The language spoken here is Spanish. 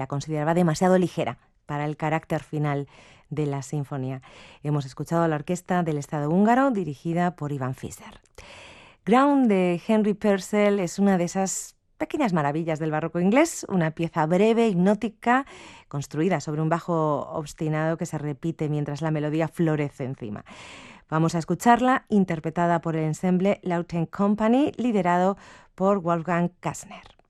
la consideraba demasiado ligera para el carácter final de la sinfonía. Hemos escuchado a la orquesta del Estado húngaro dirigida por Ivan Fischer. Ground de Henry Purcell es una de esas pequeñas maravillas del barroco inglés, una pieza breve, hipnótica, construida sobre un bajo obstinado que se repite mientras la melodía florece encima. Vamos a escucharla interpretada por el ensemble Lauten Company, liderado por Wolfgang Kastner.